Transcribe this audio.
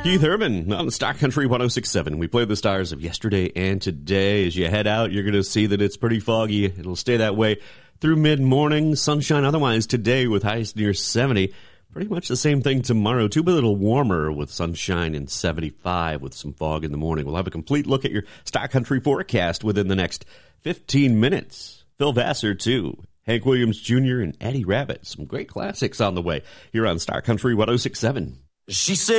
Keith Urban on Star Country 106.7. We played the stars of yesterday and today. As you head out, you're going to see that it's pretty foggy. It'll stay that way through mid-morning. Sunshine otherwise today with highs near 70. Pretty much the same thing tomorrow, too, but a little warmer with sunshine and 75 with some fog in the morning. We'll have a complete look at your Star Country forecast within the next 15 minutes. Phil Vassar, too. Hank Williams Jr. and Eddie Rabbitt. Some great classics on the way here on Star Country 106.7. She said